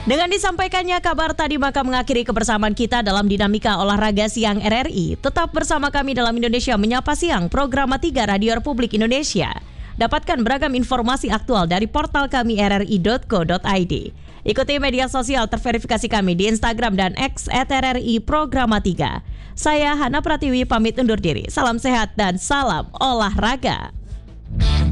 Dengan disampaikannya kabar tadi maka mengakhiri kebersamaan kita dalam dinamika olahraga siang RRI. Tetap bersama kami dalam Indonesia Menyapa Siang, program 3 Radio Republik Indonesia. Dapatkan beragam informasi aktual dari portal kami rri.co.id. Ikuti media sosial terverifikasi kami di Instagram dan X @RRI Programa 3. Saya Hana Pratiwi pamit undur diri. Salam sehat dan salam olahraga.